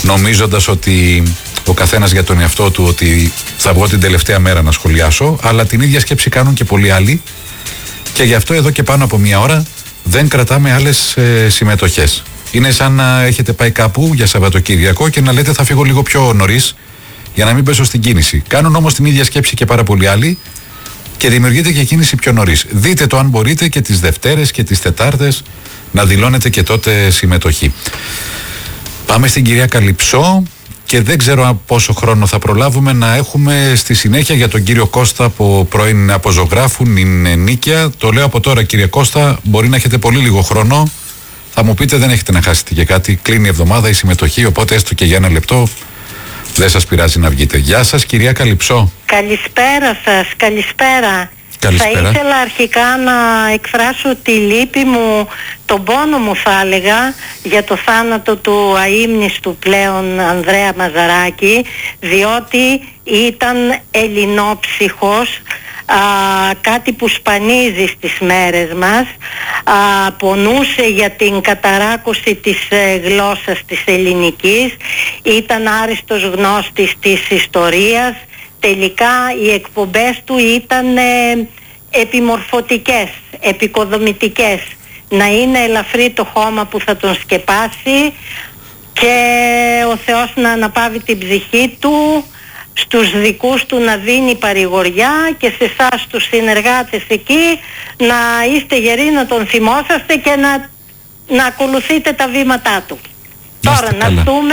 νομίζοντας ότι ο καθένας για τον εαυτό του, ότι θα βγω την τελευταία μέρα να σχολιάσω, αλλά την ίδια σκέψη κάνουν και πολλοί άλλοι και γι' αυτό εδώ και πάνω από μία ώρα δεν κρατάμε άλλες συμμετοχές. Είναι σαν να έχετε πάει κάπου για Σαββατοκύριακο και να λέτε θα φύγω λίγο πιο νωρίς για να μην πέσω στην κίνηση. Κάνουν όμως την ίδια σκέψη και πάρα πολλοί άλλοι και δημιουργείται και κίνηση πιο νωρίς. Δείτε το αν μπορείτε και τις Δευτέρες και τις Τετάρτες να δηλώνετε και τότε συμμετοχή. Πάμε στην κυρία Καλυψό και δεν ξέρω πόσο χρόνο θα προλάβουμε να έχουμε στη συνέχεια για τον κύριο Κώστα από πρώην αποζωγράφου Νίκαια. Το λέω από τώρα, κύριε Κώστα, μπορεί να έχετε πολύ λίγο χρόνο. Θα μου πείτε, δεν έχετε να χάσετε και κάτι. Κλείνει η εβδομάδα η συμμετοχή, οπότε έστω και για ένα λεπτό δεν σας πειράζει να βγείτε. Γεια σας, κυρία Καλυψό. Καλησπέρα σας, καλησπέρα. Καλησπέρα. Θα ήθελα αρχικά να εκφράσω τη λύπη μου, τον πόνο μου θα έλεγα, για το θάνατο του αείμνηστου πλέον Ανδρέα Μαζαράκη, διότι ήταν ελληνόψυχος, κάτι που σπανίζει στις μέρες μας, πονούσε για την καταράκωση της γλώσσας της ελληνικής, ήταν άριστος γνώστης της ιστορίας. Τελικά οι εκπομπές του ήταν επιμορφωτικές, επικοδομητικές, να είναι ελαφρύ το χώμα που θα τον σκεπάσει και ο Θεός να αναπαύει την ψυχή του, στους δικούς του να δίνει παρηγοριά και σε εσάς τους συνεργάτες εκεί να είστε γεροί, να τον θυμόσαστε και να ακολουθείτε τα βήματά του. Τώρα να δούμε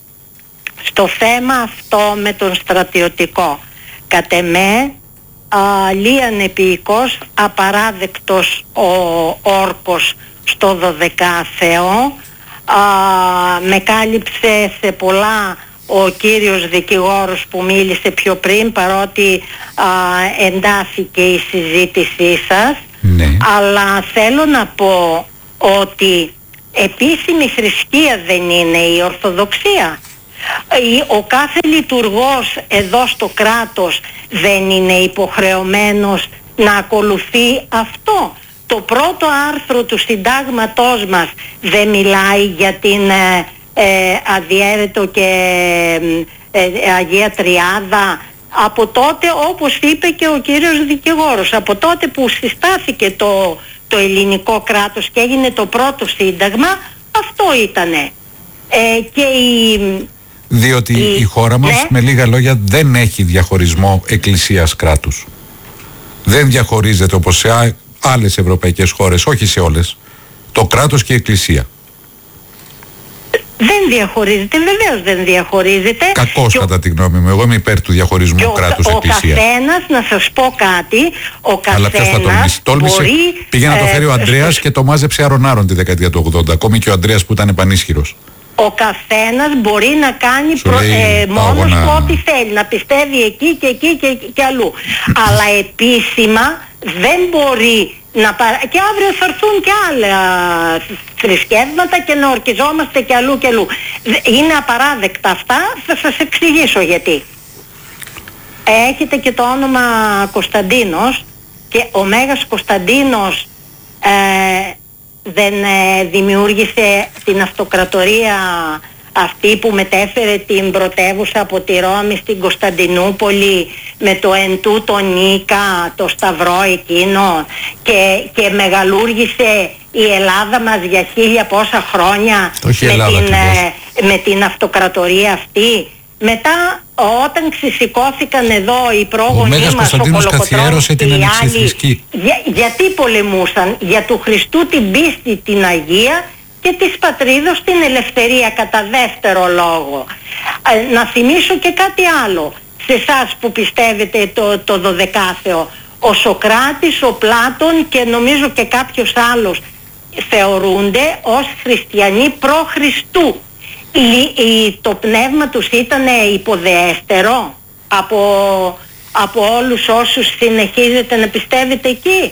στο θέμα αυτό με τον στρατιωτικό. Κατ' εμέ, λίαν επίοικος, απαράδεκτος ο όρκος στο 12 Θεό. Με κάλυψε σε πολλά ο κύριος δικηγόρος που μίλησε πιο πριν, παρότι εντάθηκε η συζήτησή σας. Ναι. Αλλά θέλω να πω ότι επίσημη θρησκεία δεν είναι η Ορθοδοξία. Ο κάθε λειτουργός εδώ στο κράτος δεν είναι υποχρεωμένος να ακολουθεί αυτό. Το πρώτο άρθρο του συντάγματός μας δεν μιλάει για την αδιέρετο και Αγία Τριάδα. Από τότε, όπως είπε και ο κύριος δικηγόρος, από τότε που συστάθηκε το ελληνικό κράτος και έγινε το πρώτο σύνταγμα, αυτό ήτανε. Διότι η χώρα μας, με λίγα λόγια, δεν έχει διαχωρισμό εκκλησίας κράτους. Δεν διαχωρίζεται όπως σε άλλες ευρωπαϊκές χώρες, όχι σε όλες, το κράτος και η εκκλησία. Δεν διαχωρίζεται, βεβαίως δεν διαχωρίζεται. Κακώς κατά τη γνώμη μου. Εγώ είμαι υπέρ του διαχωρισμού κράτους-εκκλησία. Ο καθένας, να σας πω κάτι, ο καθένας. Αλλά ποιος θα τολμήσει? Τόλμησε, πήγε να το φέρει ο Ανδρέας και το μάζεψε άρον-άρον τη δεκαετία του 80. Ακόμη και ο Ανδρέας που ήταν πανίσχυρος. Ο καθένας μπορεί να κάνει μόνος του ό,τι θέλει, να πιστεύει εκεί και εκεί και αλλού. Αλλά επίσημα δεν μπορεί να και αύριο θα έρθουν και άλλα θρησκεύματα και να ορκιζόμαστε και αλλού και αλλού. Είναι απαράδεκτα αυτά, θα σας εξηγήσω γιατί. Έχετε και το όνομα Κωνσταντίνος και ο Μέγας Κωνσταντίνος δεν δημιούργησε την αυτοκρατορία αυτή που μετέφερε την πρωτεύουσα από τη Ρώμη στην Κωνσταντινούπολη με το εν τούτο Νίκα, το σταυρό εκείνο και μεγαλούργησε η Ελλάδα μας για 1000 πόσα χρόνια με την αυτοκρατορία αυτή. Μετά όταν ξεσηκώθηκαν εδώ οι πρόγονοί μας, ο Κολοκοτρώνης και οι άλλοι, γιατί πολεμούσαν? Για του Χριστού την πίστη την Αγία και της πατρίδος την ελευθερία κατά δεύτερο λόγο. Να θυμίσω και κάτι άλλο σε εσάς που πιστεύετε το 12 ο Σοκράτης, ο Πλάτων και νομίζω και κάποιος άλλος θεωρούνται ως χριστιανοί προ Χριστού. Το πνεύμα τους ήταν υποδεέστερο από όλους όσους συνεχίζετε να πιστεύετε εκεί?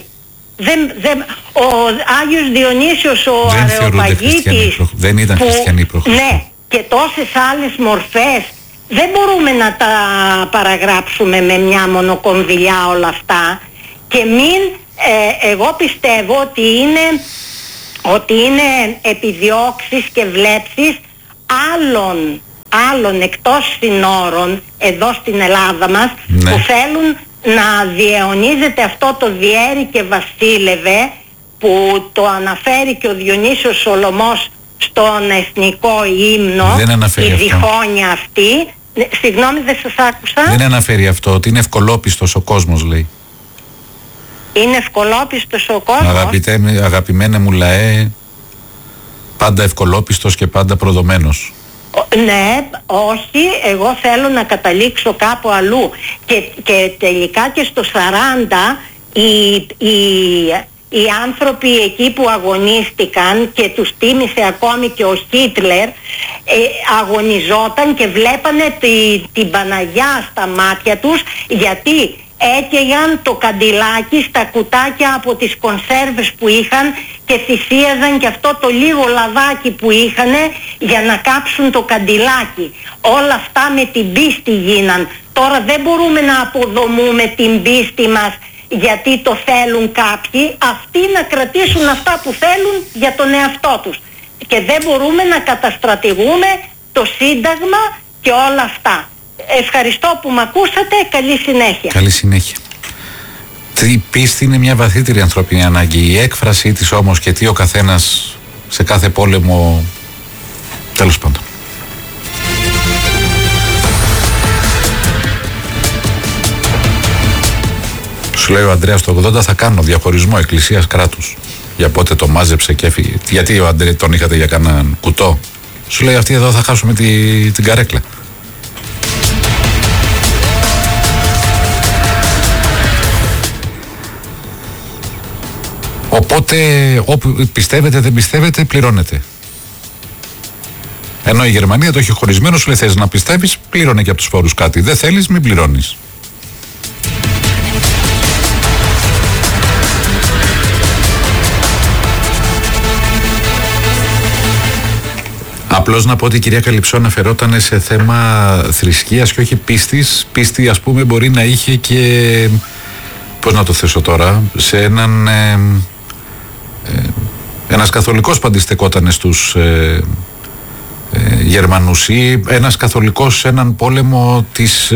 Ο Άγιος Διονύσιος ο Αρεοπαγίτης δεν ήταν χριστιανοί προ Χριστού. Ναι, και τόσες άλλες μορφές δεν μπορούμε να τα παραγράψουμε με μια μονοκομβιλιά όλα αυτά και εγώ πιστεύω ότι είναι επιδιώξεις και βλέψεις άλλων άλλων εκτός συνόρων εδώ στην Ελλάδα μας, ναι, που θέλουν να διαιωνίζεται αυτό το διέρη και βασίλευε που το αναφέρει και ο Διονύσιος Σολωμός στον εθνικό ύμνο, η διχόνοια αυτή. Συγγνώμη, δεν σας άκουσα. Δεν αναφέρει αυτό, ότι είναι ευκολόπιστος ο κόσμος, λέει. Είναι ευκολόπιστος ο κόσμος. Αγαπημένε μου λαέ, πάντα ευκολόπιστος και πάντα προδομένος. Ναι, όχι, εγώ θέλω να καταλήξω κάπου αλλού. Και τελικά και στο 40 οι άνθρωποι εκεί που αγωνίστηκαν, και τους τίμησε ακόμη και ο Χίτλερ, αγωνιζόταν και βλέπανε την Παναγιά στα μάτια τους, γιατί έκαιγαν το καντιλάκι στα κουτάκια από τις κονσέρβες που είχαν και θυσίαζαν και αυτό το λίγο λαδάκι που είχανε για να κάψουν το καντιλάκι. Όλα αυτά με την πίστη γίναν. Τώρα δεν μπορούμε να αποδομούμε την πίστη μας γιατί το θέλουν κάποιοι, αυτοί να κρατήσουν αυτά που θέλουν για τον εαυτό τους. Και δεν μπορούμε να καταστρατηγούμε το Σύνταγμα και όλα αυτά. Ευχαριστώ που με ακούσατε. Καλή συνέχεια. Καλή συνέχεια. Η πίστη είναι μια βαθύτερη ανθρώπινη ανάγκη. Η έκφρασή της όμως και τι ο καθένας σε κάθε πόλεμο, τέλος πάντων. Σου λέει ο Ανδρέας, το 80 θα κάνω διαχωρισμό εκκλησίας κράτους. Για πότε το μάζεψε και έφυγε. Γιατί ο Ανδρέα τον είχατε για κανέναν κουτό. Σου λέει, αυτοί εδώ θα χάσουμε την καρέκλα. Οπότε όπου πιστεύετε δεν πιστεύετε πληρώνετε. Ενώ η Γερμανία το έχει χωρισμένο, σου λέει, θες να πιστεύεις, πλήρωνε και από τους φόρους κάτι. Δεν θέλεις, μην πληρώνεις. Απλώς να πω ότι η κυρία Καλυψό αναφερόταν σε θέμα θρησκείας και όχι πίστης. Πίστη, ας πούμε, μπορεί να είχε και, πώς να το θέσω τώρα, σε ένας καθολικός που αντιστεκόταν στους Γερμανούς, ή ένας καθολικός σε έναν πόλεμο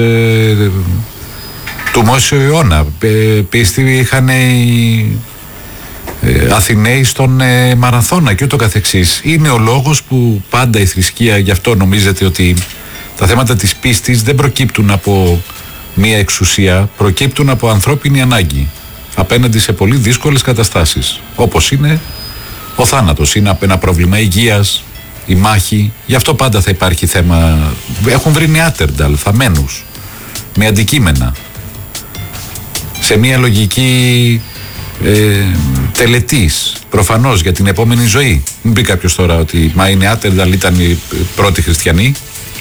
του Μόσιου αιώνα. Πίστη είχαν οι Αθηναίοι στον Μαραθώνα και ούτω καθεξής. Είναι ο λόγος που πάντα η θρησκεία, γι' αυτό νομίζετε ότι τα θέματα της πίστης δεν προκύπτουν από μία εξουσία, προκύπτουν από ανθρώπινη ανάγκη απέναντι σε πολύ δύσκολες καταστάσεις, όπως είναι ο θάνατος, είναι ένα πρόβλημα υγείας, η μάχη. Γι' αυτό πάντα θα υπάρχει θέμα. Έχουν βρει νεάτερνταλ, θαμμένους με αντικείμενα σε μία λογική τελετής, προφανώς, για την επόμενη ζωή. Μην πει κάποιος τώρα ότι μα είναι Άτερνταλ ήταν οι πρώτοι χριστιανοί.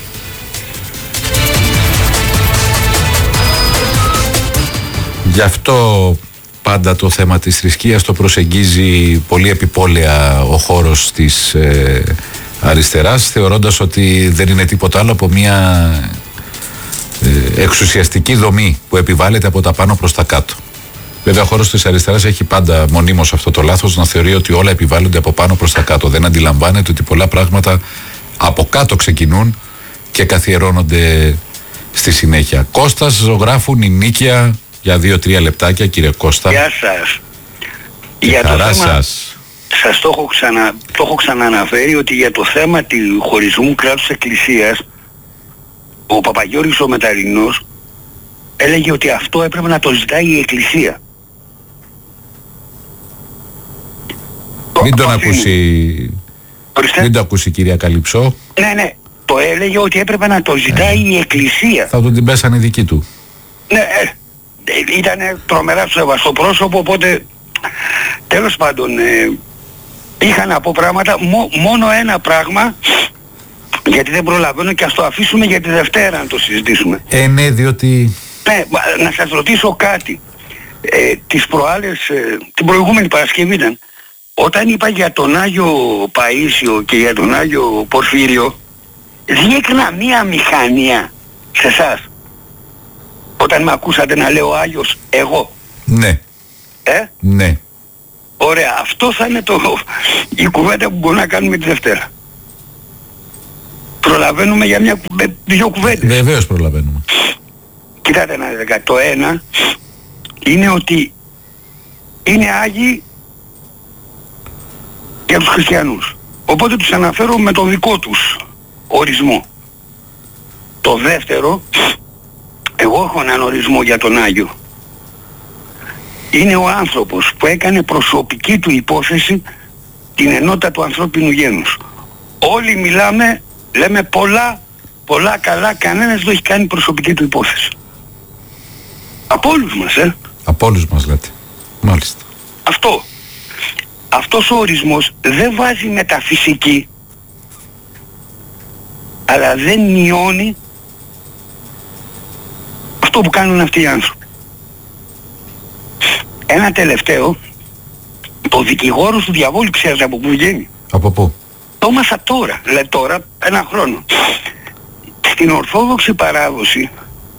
Γι' αυτό πάντα το θέμα της θρησκείας το προσεγγίζει πολύ επιπόλαια ο χώρος της αριστεράς, θεωρώντας ότι δεν είναι τίποτα άλλο από μια εξουσιαστική δομή που επιβάλλεται από τα πάνω προς τα κάτω. Βέβαια, ο χώρος της αριστεράς έχει πάντα μονίμως αυτό το λάθος, να θεωρεί ότι όλα επιβάλλονται από πάνω προς τα κάτω. Δεν αντιλαμβάνεται ότι πολλά πράγματα από κάτω ξεκινούν και καθιερώνονται στη συνέχεια. Κώστας, ζωγράφου, Νινίκια, για 2-3 λεπτάκια, κύριε Κώστα. Γεια σας. Για το θέμα σας. Σας το έχω ξανααναφέρει ότι για το θέμα του χωρισμού κράτους εκκλησίας, ο Παπαγιώργης ο Μεταρρινός έλεγε ότι αυτό έπρεπε να το ζητάει η Εκκλησία. Μην τον ακούσει. Μην το ακούσει η κυρία Καλυψό. Ναι. Το έλεγε ότι έπρεπε να το ζητάει η Εκκλησία. Θα τον την πέσανε οι δικοί του. Ναι, ήταν τρομερά σεβαστό πρόσωπο, οπότε τέλος πάντων είχα να πω πράγματα. Μόνο ένα πράγμα, γιατί δεν προλαβαίνω, και ας το αφήσουμε για τη Δευτέρα να το συζητήσουμε. Ναι, διότι... Ναι, να σας ρωτήσω κάτι. Τις προάλλες, την προηγούμενη Παρασκευή ήταν, όταν είπα για τον Άγιο Παΐσιο και για τον Άγιο Πορφύριο, διέκνα μία μηχανία σε εσάς. Όταν με ακούσατε να λέω Άγιος εγώ. Ναι. Ναι. Ωραία. Αυτό θα είναι η κουβέντα που μπορούμε να κάνουμε τη Δευτέρα. Προλαβαίνουμε για δύο κουβέντες. Βεβαίως προλαβαίνουμε. Κοιτάτε να δείτε, το ένα είναι ότι είναι Άγιοι για τους χριστιανούς. Οπότε τους αναφέρω με τον δικό τους ορισμό. Το δεύτερο, εγώ έχω έναν ορισμό για τον Άγιο. Είναι ο άνθρωπος που έκανε προσωπική του υπόθεση την ενότητα του ανθρώπινου γένους. Όλοι μιλάμε, λέμε πολλά καλά, κανένας δεν έχει κάνει προσωπική του υπόθεση. Από όλους μας, Από όλους μας λέτε. Μάλιστα. Αυτός ο ορισμός δεν βάζει μεταφυσική, αλλά δεν μειώνει αυτό που κάνουν αυτοί οι άνθρωποι. Ένα τελευταίο, το δικηγόρος του διαβόλου ξέρετε από πού βγαίνει? Από πού? Το έμαθα τώρα, ένα χρόνο. Στην Ορθόδοξη παράδοση,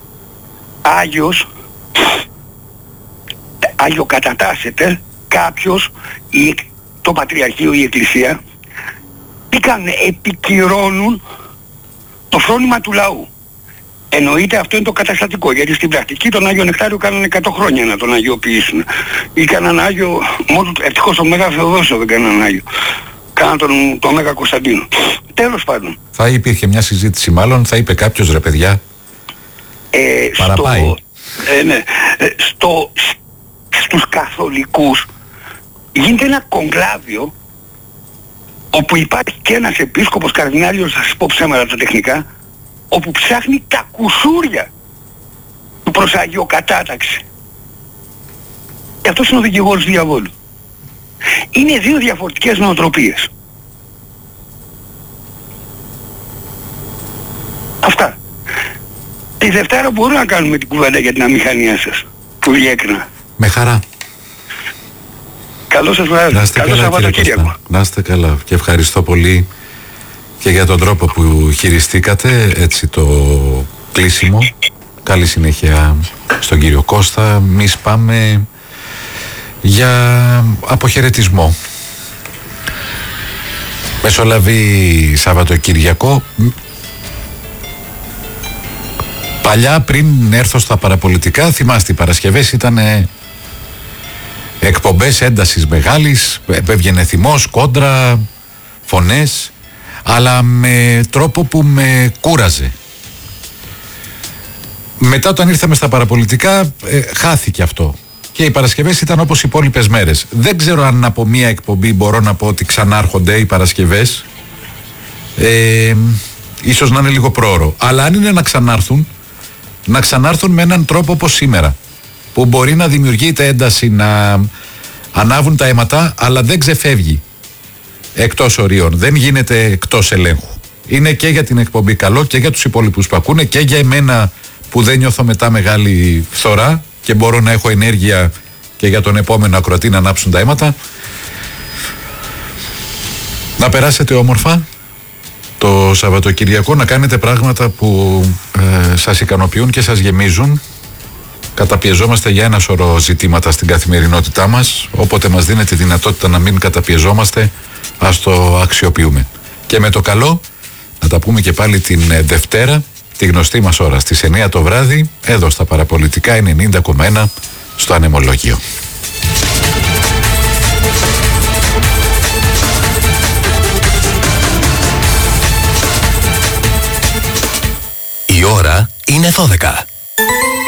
Άγιο κατατάσσεται κάποιος, το Πατριαρχείο, η Εκκλησία, τι κάνουν? Επικυρώνουν το φρόνημα του λαού. Εννοείται αυτό είναι το καταστατικό, γιατί στην πρακτική τον Άγιο Νεκτάριο κάνανε 100 χρόνια να τον αγιοποιήσουν. Ή κάναν Άγιο, μόνο ευτυχώς τον Μέγα Θεοδόσιο δεν κάναν Άγιο. Κάναν τον Μέγα Κωνσταντίνο. Τέλος πάντων. Θα υπήρχε μια συζήτηση μάλλον, θα είπε κάποιος ρε παιδιά, παραπάει. Στους καθολικούς γίνεται ένα κογκλάβιο όπου υπάρχει και ένας επίσκοπος καρδινάλιος, θα σας πω ψέματα τα τεχνικά, όπου ψάχνει τα κουσούρια του προς αγιοκατάταξη. Και αυτός είναι ο δικηγόρος του διαβόλου. Είναι δύο διαφορετικές νοοτροπίες. Αυτά. Τη Δευτέρα μπορούμε να κάνουμε την κουβέντα για την αμηχανία σας που διέκρινα. Με χαρά. Καλό σας βράδυ. Καλό Σαββατοκύριακο. Να είστε καλά και ευχαριστώ πολύ και για τον τρόπο που χειριστήκατε έτσι το κλείσιμο. Καλή συνέχεια στον κύριο Κώστα. Εμείς πάμε για αποχαιρετισμό. Μεσολαβεί Σαββατοκυριακό. Παλιά πριν έρθω στα παραπολιτικά, θυμάστε οι Παρασκευές ήταν εκπομπές έντασης μεγάλης, έβγαινε θυμός, κόντρα, φωνές, αλλά με τρόπο που με κούραζε. Μετά όταν ήρθαμε στα παραπολιτικά χάθηκε αυτό και οι Παρασκευές ήταν όπως οι υπόλοιπες μέρες. Δεν ξέρω αν από μία εκπομπή μπορώ να πω ότι ξανάρχονται οι Παρασκευές, ίσως να είναι λίγο πρόωρο, αλλά αν είναι να ξανάρθουν με έναν τρόπο όπως σήμερα, που μπορεί να δημιουργείται ένταση, να ανάβουν τα αίματα, αλλά δεν ξεφεύγει εκτός ορίων, δεν γίνεται εκτός ελέγχου. Είναι και για την εκπομπή καλό και για τους υπόλοιπους που ακούνε και για εμένα που δεν νιώθω μετά μεγάλη φθορά και μπορώ να έχω ενέργεια και για τον επόμενο ακροατή να ανάψουν τα αίματα. Να περάσετε όμορφα το Σαββατοκυριακό, να κάνετε πράγματα που σας ικανοποιούν και σας γεμίζουν. Καταπιεζόμαστε για ένα σωρό ζητήματα στην καθημερινότητά μας. Όποτε μας δίνεται τη δυνατότητα να μην καταπιεζόμαστε, ας το αξιοποιούμε. Και με το καλό να τα πούμε και πάλι την Δευτέρα, τη γνωστή μας ώρα, στις 9 το βράδυ, εδώ στα Παραπολιτικά 90,1 στο Ανεμολόγιο. Η ώρα είναι 12.